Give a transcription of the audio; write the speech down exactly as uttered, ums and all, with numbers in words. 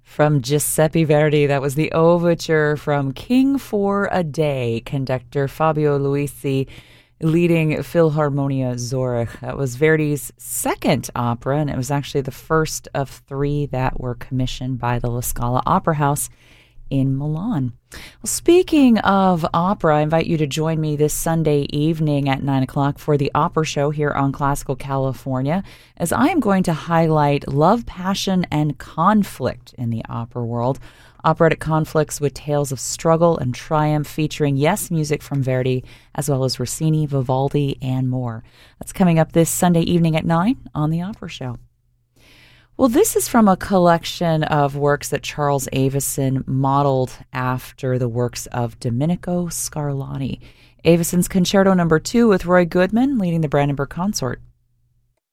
From Giuseppe Verdi, that was the overture from King for a Day, conductor Fabio Luisi leading Philharmonia Zurich. That was Verdi's second opera, and it was actually the first of three that were commissioned by the La Scala Opera House in Milan. Well, speaking of opera, I invite you to join me this Sunday evening at nine o'clock for the Opera Show here on Classical California, as I am going to highlight love, passion, and conflict in the opera world. Operatic conflicts with tales of struggle and triumph, featuring, yes, music from Verdi, as well as Rossini, Vivaldi, and more. That's coming up this Sunday evening at nine on the Opera Show. Well, this is from a collection of works that Charles Avison modeled after the works of Domenico Scarlatti. Avison's Concerto Number Two with Roy Goodman leading the Brandenburg Consort.